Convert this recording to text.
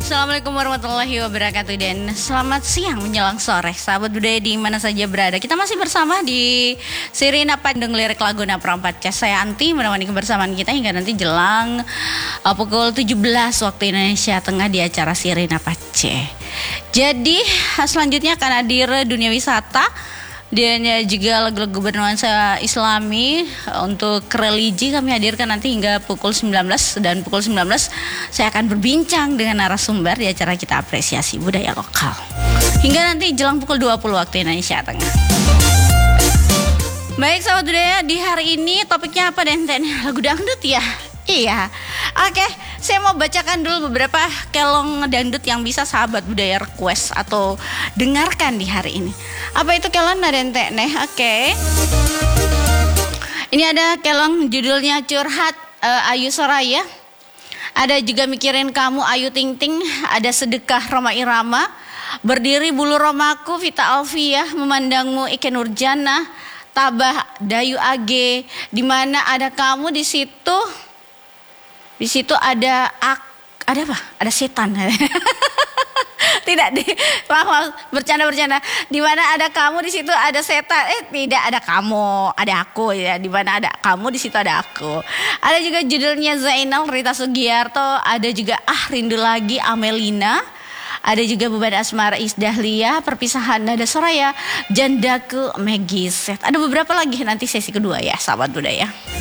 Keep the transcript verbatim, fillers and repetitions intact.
Assalamualaikum warahmatullahi wabarakatuh dan selamat siang menjelang sore sahabat budaya di mana saja berada. Kita masih bersama di Sirina Pandeng Lirik Laguna Perempat C. Saya Anti menemani kebersamaan kita hingga nanti jelang uh, pukul tujuh belas waktu Indonesia Tengah di acara Sirina Pace. Jadi selanjutnya akan hadir dunia wisata dan juga lagu-lagu bernuansa Islami. Untuk religi kami hadirkan nanti hingga pukul sembilan belas, dan pukul sembilan belas saya akan berbincang dengan narasumber di acara kita apresiasi budaya lokal hingga nanti jelang pukul dua puluh waktu Indonesia Tengah. Baik sahabat budaya, di hari ini topiknya apa Den? Lagu dangdut ya? Iya. Oke, saya mau bacakan dulu beberapa kelong dangdut yang bisa sahabat budaya request atau dengarkan di hari ini. Apa itu kelong Nadente nih? Oke. Ini ada kelong judulnya Curhat uh, Ayu Soraya. Ada juga Mikirin Kamu Ayu Ting Ting. Ada Sedekah Roma Irama. Berdiri Bulu Romaku Vita Alfiah. Memandangmu Ike Nurjana. Tabah Dayu Age. Di mana ada kamu di situ. Di situ ada ak, ada apa? Ada setan. Tidak di, maaf, maaf bercanda-bercanda. Di mana ada kamu di situ ada setan. Eh tidak ada kamu, ada aku ya. Di mana ada kamu di situ ada aku. Ada juga judulnya Zainal Rita Sugiarto. Ada juga Ah Rindu Lagi Amelina. Ada juga Beban Asmara Isdahlia, Perpisahan Nada Soraya, Jandaku Meggy Z. Ada beberapa lagi nanti sesi kedua ya sahabat budaya.